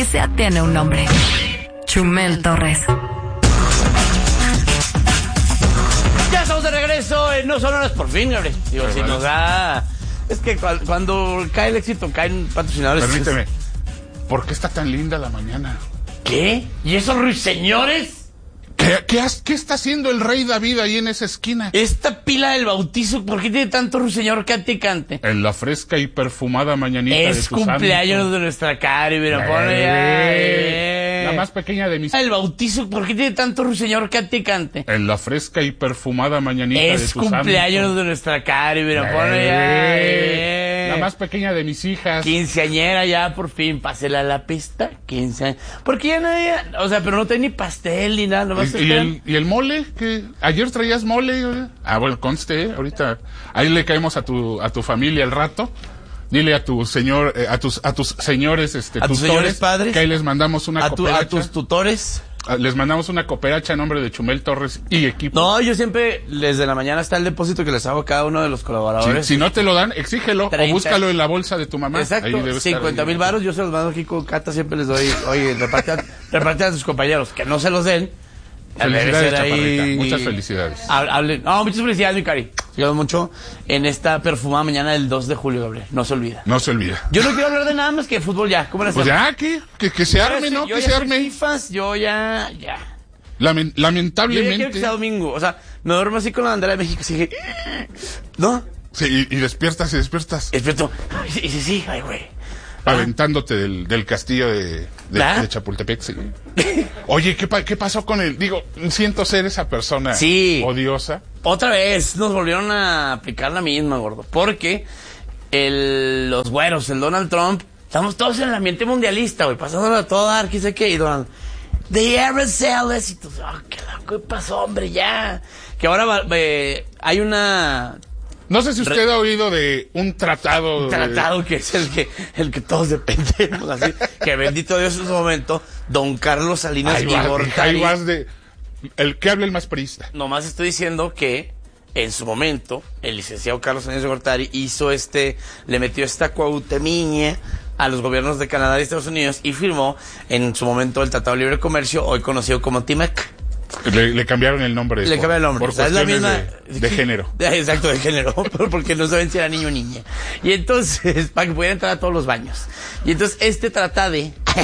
que sea tiene un nombre. Chumel Torres. Ya estamos de regreso en No Son Horas por fin, Gabriel. Digo, si nos da... Es que cuando cae el éxito, caen patrocinadores. Permíteme. ¿Por qué está tan linda la mañana? ¿Qué? ¿Y esos ruiseñores? ¿Qué está haciendo el rey David ahí en esa esquina? Esta pila del bautizo, ¿por qué tiene tanto ruiseñor cante y cante? En la fresca y perfumada mañanita de Es tu cumpleaños santo. de nuestra Cari, mira, ponle ya. La más pequeña de mis... El bautizo, ¿por qué tiene tanto ruiseñor cante y cante? En la fresca y perfumada mañanita de tu Es santo. cumpleaños de nuestra Cari, mira, ponle ya. La más pequeña de mis hijas. Quinceañera ya, por fin, pásela a la pista, 15 años. Porque ya nadie, o sea, pero no trae ni pastel ni nada, nomás ¿Y el mole? ¿Qué? ¿Ayer traías mole? Ah, bueno, conste, ahorita. Ahí le caemos a tu familia al rato. Dile a tu señor, a tus señores, a tus señores padres, que ahí les mandamos una cooperacha. A tus tutores. Les mandamos una cooperacha a nombre de Chumel Torres y equipo. No, yo siempre, desde la mañana está el depósito que les hago a cada uno de los colaboradores. Si no te lo dan, exígelo 30. O búscalo en la bolsa de tu mamá. Exacto, 50,000 varos, yo se los mando aquí con Cata, siempre les doy, oye, repartan a sus compañeros, que no se los den. Felicidades, Chaparrita. Muchas felicidades. Muchas felicidades, mi Cari. Sigamos mucho en esta perfumada mañana del 2 de julio, Gabriel. No se olvida. No se olvida. Yo no quiero hablar de nada más que de fútbol ya. ¿Cómo le hacemos? Pues ya, que se arme, ¿no? Yo Que ya se arme. FIFAs, yo ya. Lamentablemente. Yo ya quiero que sea domingo. O sea, me duermo así con la bandera de México. Así que. ¿No? Sí, y despiertas. Despierto. Sí, ay, güey. Aventándote del castillo de Chapultepec, sí. Oye, ¿qué pasó con él? Digo, siento ser esa persona odiosa. Otra vez nos volvieron a aplicar la misma, gordo. Porque los güeros, el Donald Trump, estamos todos en el ambiente mundialista, güey, pasándolo a todo dar, qué sé qué, y Donald, the aerosoles, y tú, ¿qué pasó, hombre, ya? Que ahora hay una... No sé si usted ha oído de un tratado. Un tratado que es el que todos dependemos, así. Que bendito Dios en su momento, don Carlos Salinas y Gortari. Ahí vas de... El que hable el más priista. Nomás estoy diciendo que en su momento el licenciado Carlos Salinas de Gortari le metió esta cuautemiña a los gobiernos de Canadá y Estados Unidos y firmó en su momento el Tratado de Libre Comercio, hoy conocido como TIMEC. Le cambiaron el nombre. Le cambiaron el nombre. Por cuestiones es la misma de género. Exacto, de género. Porque no saben si era niño o niña. Y entonces, para que pudieran entrar a todos los baños. Y entonces, este tratado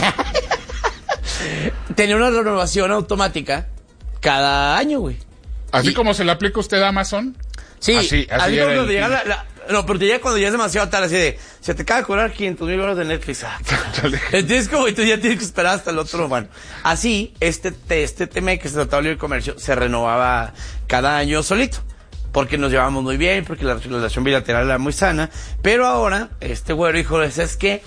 tenía una renovación automática cada año, güey. Así como se le aplica usted a Amazon. Sí. Así como cuando llega no, pero te llega cuando ya es demasiado tarde, así de, se te acaba de cobrar 500,000 euros de Netflix. Entonces, como tú ya tienes que esperar hasta el otro. Bueno, así, este tema que se trataba de libre comercio se renovaba cada año solito. Porque nos llevábamos muy bien, porque la relación bilateral era muy sana. Pero ahora, este güero dijo, ¿sabes qué?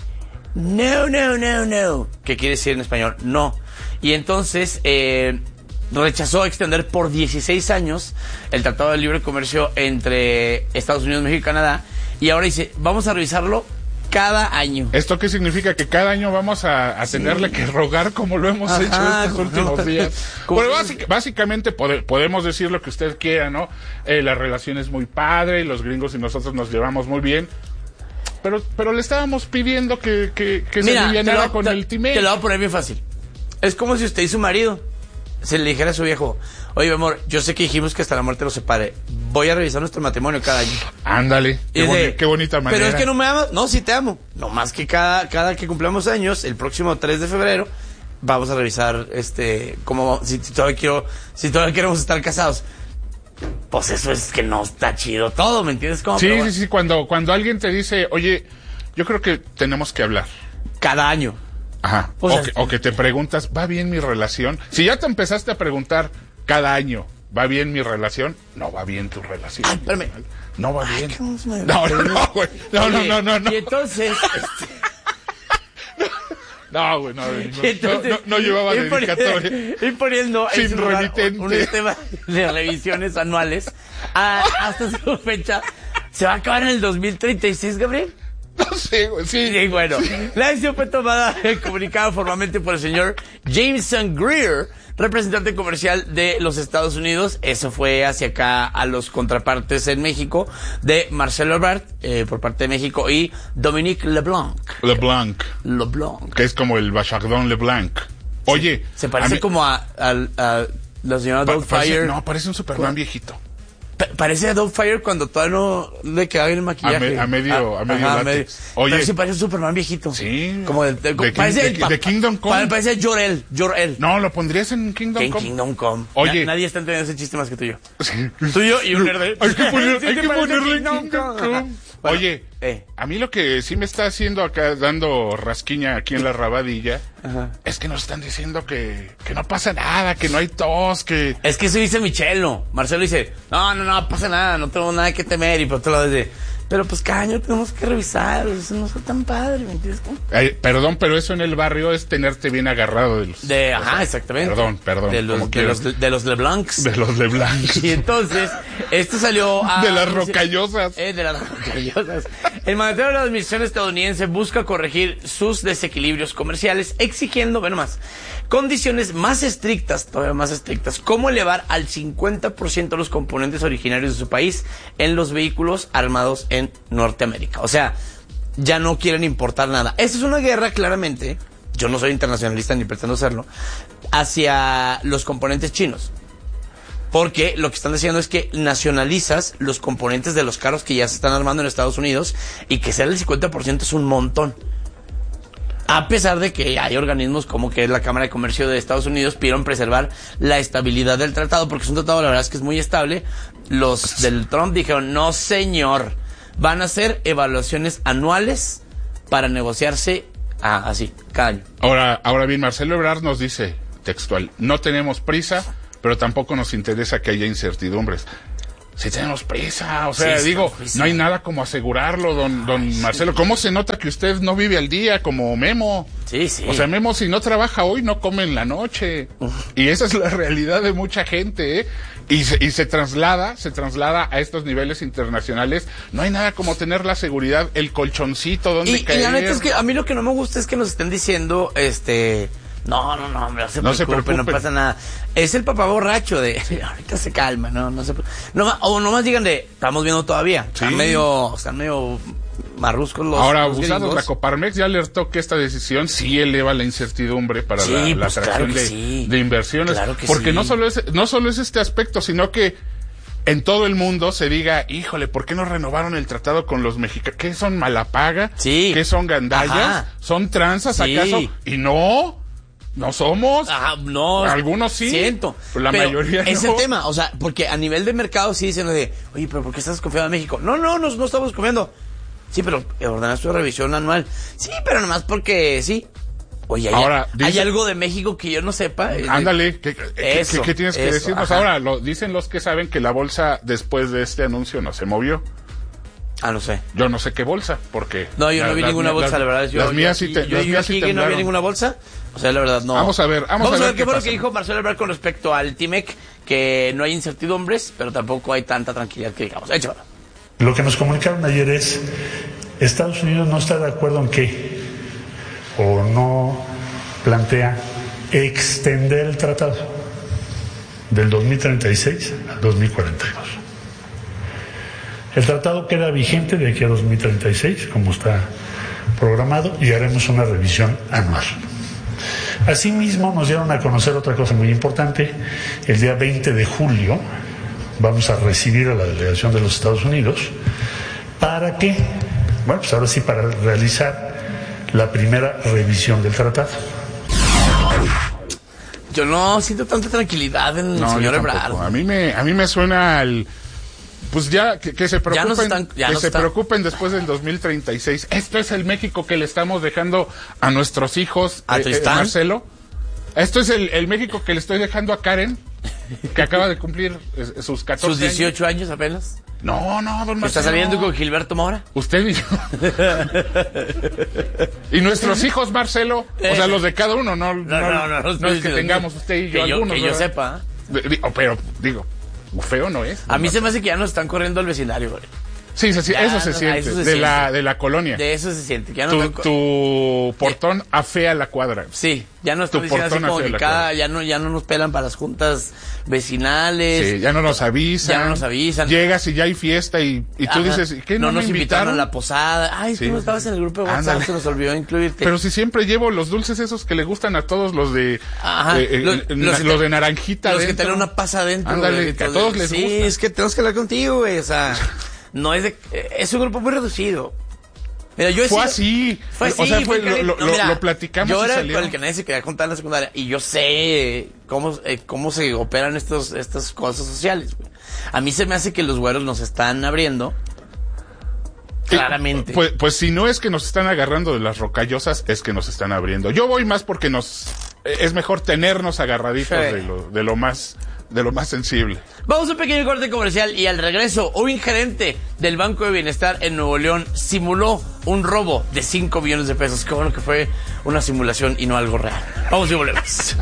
No. ¿Qué quiere decir en español? No. Y entonces, rechazó extender por 16 años el Tratado de Libre Comercio entre Estados Unidos, México y Canadá. Y ahora dice, vamos a revisarlo cada año. ¿Esto qué significa? Que cada año vamos a tenerle que rogar como lo hemos hecho estos últimos días. Pero básicamente podemos decir lo que usted quiera, ¿no? La relación es muy padre, los gringos y nosotros nos llevamos muy bien. Pero le estábamos pidiendo que se alivianara con el TIMEC. Te lo voy a poner bien fácil. Es como si usted y su marido se le dijera a su viejo, oye, mi amor, yo sé que dijimos que hasta la muerte nos separe. Voy a revisar nuestro matrimonio cada año. Ándale, qué bonita manera. Pero es que no me amas. No, sí te amo. No más que cada que cumplamos años, el próximo 3 de febrero, vamos a revisar como si todavía queremos estar casados. Pues eso es que no está chido todo, ¿me entiendes? Sí, cuando alguien te dice, oye, yo creo que tenemos que hablar. Cada año. Ajá. O que te preguntas, ¿va bien mi relación? Si ya te empezaste a preguntar cada año, ¿va bien mi relación? No va bien tu relación. Ay, espérame. No va bien. No, güey. No. Y entonces... No, güey, no llevaba dedicatoria. Ir poniendo sin en remitente un sistema de revisiones anuales hasta su fecha. ¿Se va a acabar en el 2036, Gabriel? No sé, güey, sí. Sí, bueno. Sí. La decisión fue tomada, comunicada formalmente por el señor Jameson Greer, representante comercial de los Estados Unidos. Eso fue hacia acá a los contrapartes en México de Marcelo Ebrard, por parte de México, y Dominique LeBlanc. LeBlanc. Que es como el Bachardon LeBlanc. Oye. Sí, se parece como a la señora Doubtfire. No, parece un Superman viejito. Parece a Doubtfire cuando todavía no le quedaba bien el maquillaje. A medio látex. Oye. Pero sí parece un Superman viejito. Sí. Como de Kingdom Come. Parece Jor-El. No, lo pondrías en Kingdom Come. Kingdom Come. Oye. Nadie está entendiendo ese chiste más que tú y yo. Sí. Tú y yo y un nerd. Hay que ponerle en Kingdom Come. Bueno, oye, a mí lo que sí me está haciendo acá, dando rasquiña aquí en la rabadilla, es que nos están diciendo que no pasa nada, que no hay tos, que... Es que eso dice Michelo. Marcelo dice, no pasa nada, no tenemos nada que temer, y por otro lado dice... Pero pues cada año tenemos que revisar, eso no es tan padre, ¿me entiendes? Perdón, pero eso en el barrio es tenerte bien agarrado de los... exactamente. Perdón. De los LeBlancs. De los LeBlancs. Y entonces, esto salió a... De las rocallosas. De las rocallosas. El mandatario de la administración estadounidense busca corregir sus desequilibrios comerciales, exigiendo, condiciones más estrictas, todavía más estrictas, como elevar al 50% los componentes originarios de su país en los vehículos armados en Norteamérica. O sea, ya no quieren importar nada. Esa es una guerra, claramente, yo no soy internacionalista ni pretendo serlo, hacia los componentes chinos. Porque lo que están diciendo es que nacionalizas los componentes de los carros que ya se están armando en Estados Unidos, y que sea el 50% es un montón. A pesar de que hay organismos como que es la Cámara de Comercio de Estados Unidos pidieron preservar la estabilidad del tratado, porque es un tratado, la verdad es que es muy estable. Los del Trump dijeron, no señor, van a hacer evaluaciones anuales para negociarse así, cada año. Ahora bien, Marcelo Ebrard nos dice, textual, no tenemos prisa, pero tampoco nos interesa que haya incertidumbres. Si tenemos prisa, o sea, no hay nada como asegurarlo, don Marcelo. ¿Cómo se nota que usted no vive al día como Memo? Sí. O sea, Memo, si no trabaja hoy, no come en la noche. Y esa es la realidad de mucha gente, ¿eh? Y se traslada a estos niveles internacionales. No hay nada como tener la seguridad, el colchoncito donde caer. Y la neta es que a mí lo que no me gusta es que nos estén diciendo, No, hombre, no se preocupen, no pasa nada. Es el papá borracho de, ahorita se calma, o nomás digan estamos viendo todavía. Sí. Están medio marruscos los... Ahora, abusados, la Coparmex ya alertó que esta decisión sí eleva la incertidumbre para la atracción de inversiones. Claro que porque no solo es este aspecto, sino que en todo el mundo se diga, híjole, ¿por qué no renovaron el tratado con los mexicanos? ¿Qué son malapaga? Sí. ¿Qué son gandallas? ¿Son tranzas acaso? Y no somos. No. Algunos sí. Siento. Pero la mayoría no. Es el tema, o sea, porque a nivel de mercado sí dicen oye, pero ¿por qué estás confiando en México? No estamos confiando. Sí, pero ordenaste tu revisión anual. Sí, pero nomás porque sí. Oye, ¿hay algo de México que yo no sepa? Ándale, ¿qué tienes que decirnos? Ahora, dicen los que saben que la bolsa después de este anuncio no se movió. No sé. Yo no sé qué bolsa, porque... No, yo no vi ninguna bolsa, la verdad. Las mías sí temblaron. No vi ninguna bolsa. O sea, la verdad, no. Vamos a ver qué fue lo que dijo Marcelo Ebrard con respecto al TIMEC, que no hay incertidumbres, pero tampoco hay tanta tranquilidad que digamos. Échalo. Lo que nos comunicaron ayer es, Estados Unidos no está de acuerdo en qué, o no plantea extender el tratado del 2036 al 2042. El tratado queda vigente de aquí a 2036, como está programado, y haremos una revisión anual. Asimismo, nos dieron a conocer otra cosa muy importante. El día 20 de julio vamos a recibir a la delegación de los Estados Unidos para que, pues ahora sí, para realizar la primera revisión del tratado. Yo no siento tanta tranquilidad en el señor Ebrard. A mí me suena al... Pues ya, que se preocupen, preocupen después del 2036. Esto es el México que le estamos dejando a nuestros hijos, Marcelo. Esto es el México que le estoy dejando a Karen, que acaba de cumplir sus 14 años. ¿Sus 18 años apenas? No, don Marcelo. ¿Está saliendo con Gilberto Mora? Usted y yo. Y nuestros hijos, Marcelo, o sea, los de cada uno, no es que tengamos usted y yo algunos. Que yo sepa. Pero, digo... Feo no es. A mí se me hace que ya nos están corriendo al vecindario, güey. Sí, eso se siente. De la colonia. De eso se siente. Ya tu portón afea la cuadra. Sí, ya no estamos diciendo así como que ya no nos pelan para las juntas vecinales. Sí, ya no nos avisan. Llegas y ya hay fiesta y tú dices, ¿qué no nos invitaron a la posada? Ay, tú no estabas en el grupo de WhatsApp, se nos olvidó incluirte. Pero si siempre llevo los dulces esos que le gustan a todos los de los de naranjita los adentro. Que tienen una pasa adentro. Ándale, que a todos les gusta. Sí, es que tenemos que hablar contigo, güey, o sea, no es es un grupo muy reducido. Mira, fue así. Lo platicamos. Yo era el que nadie se quería contar en la secundaria y yo sé cómo se operan estas cosas sociales, güey. A mí se me hace que los güeros nos están abriendo. Claramente. Pues si no es que nos están agarrando de las rocallosas, es que nos están abriendo. Yo voy más porque es mejor tenernos agarraditos de lo más sensible. Vamos a un pequeño corte comercial y al regreso, un gerente del Banco de Bienestar en Nuevo León simuló un robo de 5 millones de pesos. Qué bueno que fue una simulación y no algo real. Vamos y volvemos.